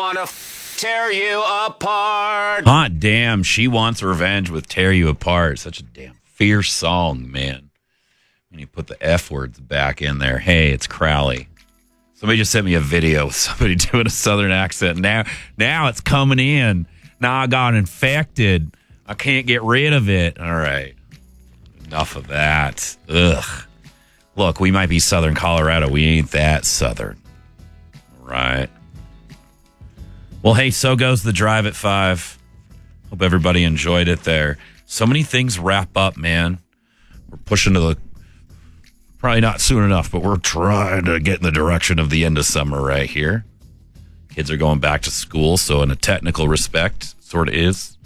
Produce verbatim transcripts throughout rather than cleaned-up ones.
wanna f- tear you apart. Hot damn, She Wants Revenge with Tear You Apart. Such a damn fierce song, man. When you put the F words back in there. Hey, it's Crowley. Somebody just sent me a video with somebody doing a southern accent. Now, now it's coming in. Now I got infected. I can't get rid of it. All right. Enough of that. Ugh. Look, we might be Southern Colorado. We ain't that Southern. All right. Well, hey, so goes the drive at five. Hope everybody enjoyed it there. So many things wrap up, man. We're pushing to the, probably not soon enough, but we're trying to get in the direction of the end of summer right here. Kids are going back to school, so in a technical respect, sort of is.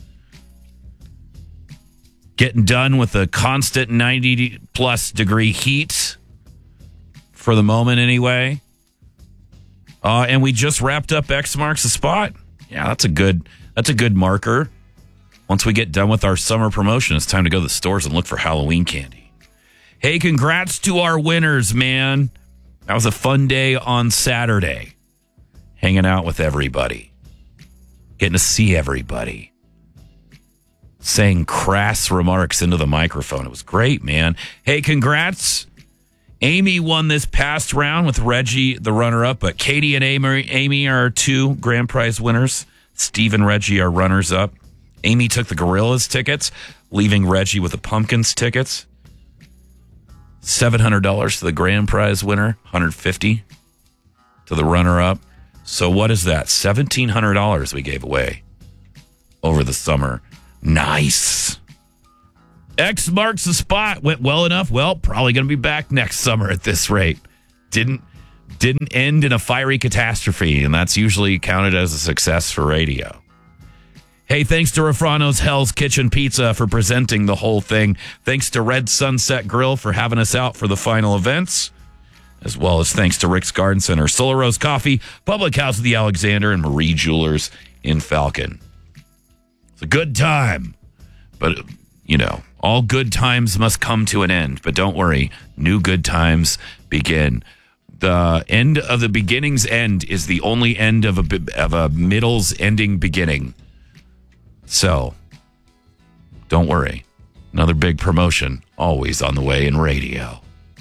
Getting done with the constant ninety plus degree heat for the moment anyway. Uh, and we just wrapped up X Marks the Spot. Yeah, that's a good that's a good marker. Once we get done with our summer promotion, it's time to go to the stores and look for Halloween candy. Hey, congrats to our winners, man. That was a fun day on Saturday. Hanging out with everybody. Getting to see everybody. Saying crass remarks into the microphone. It was great, man. Hey, congrats. Amy won this past round with Reggie, the runner-up, but Katie and Amy, Amy are two grand prize winners. Steve and Reggie are runners-up. Amy took the Gorillas tickets, leaving Reggie with the Pumpkins tickets. seven hundred dollars to the grand prize winner, one hundred fifty dollars to the runner-up. So what is that? seventeen hundred dollars we gave away over the summer. Nice. X Marks the Spot. Went well enough. Well, probably going to be back next summer at this rate. Didn't didn't end in a fiery catastrophe, and that's usually counted as a success for radio. Hey, thanks to Rafrano's Hell's Kitchen Pizza for presenting the whole thing. Thanks to Red Sunset Grill for having us out for the final events. As well as thanks to Rick's Garden Center, Solar Rose Coffee, Public House of the Alexander, and Marie Jewelers in Falcon. It's a good time. But, you know, all good times must come to an end. But don't worry, new good times begin. The end of the beginning's end is the only end of a, of a middle's ending beginning. So, don't worry. Another big promotion always on the way in radio.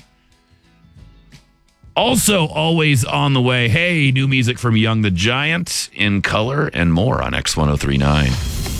Also always on the way, hey, new music from Young the Giant in color and more on X ten thirty-nine.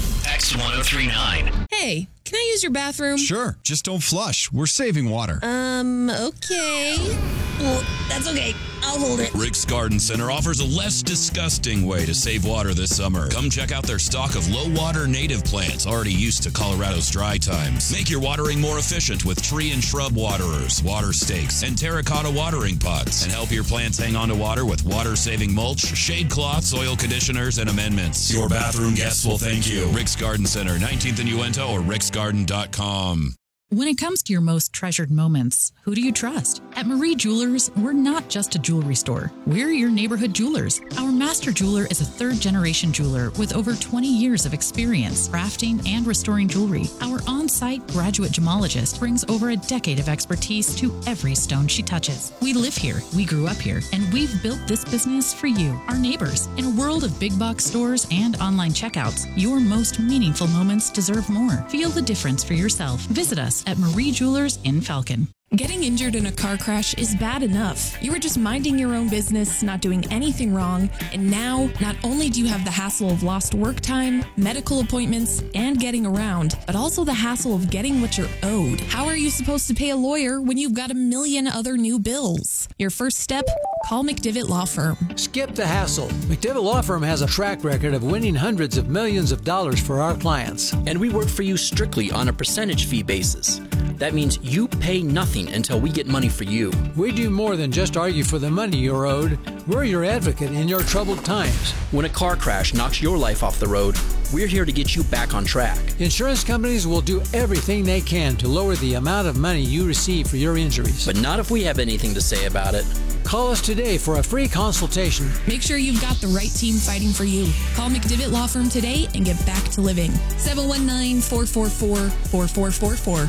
X ten thirty-nine. Hey, can I use your bathroom? Sure, just don't flush. We're saving water. Um, okay. Well, that's okay. I'll hold it. Rick's Garden Center offers a less disgusting way to save water this summer. Come check out their stock of low-water native plants already used to Colorado's dry times. Make your watering more efficient with tree and shrub waterers, water stakes, and terracotta watering pots. And help your plants hang on to water with water-saving mulch, shade cloths, soil conditioners, and amendments. Your bathroom guests will thank you. Rick's Garden Center, nineteenth and Uinta or ricks garden dot com. When it comes to your most treasured moments, who do you trust? At Marie Jewelers, we're not just a jewelry store. We're your neighborhood jewelers. Our master jeweler is a third-generation jeweler with over twenty years of experience crafting and restoring jewelry. Our on-site graduate gemologist brings over a decade of expertise to every stone she touches. We live here, we grew up here, and we've built this business for you, our neighbors. In a world of big box stores and online checkouts, your most meaningful moments deserve more. Feel the difference for yourself. Visit us at Marie Jewelers in Falcon. Getting injured in a car crash is bad enough. You were just minding your own business, not doing anything wrong, and now not only do you have the hassle of lost work time, medical appointments, and getting around, but also the hassle of getting what you're owed. How are you supposed to pay a lawyer when you've got a million other new bills? Your first step? Call McDivitt Law Firm. Skip the hassle. McDivitt Law Firm has a track record of winning hundreds of millions of dollars for our clients. And we work for you strictly on a percentage fee basis. That means you pay nothing until we get money for you. We do more than just argue for the money you're owed. We're your advocate in your troubled times. When a car crash knocks your life off the road, we're here to get you back on track. Insurance companies will do everything they can to lower the amount of money you receive for your injuries. But not if we have anything to say about it. Call us today for a free consultation. Make sure you've got the right team fighting for you. Call McDivitt Law Firm today and get back to living. seven one nine, four four four, four four four four.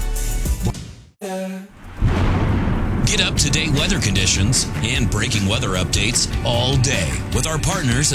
Get up-to-date weather conditions and breaking weather updates all day with our partners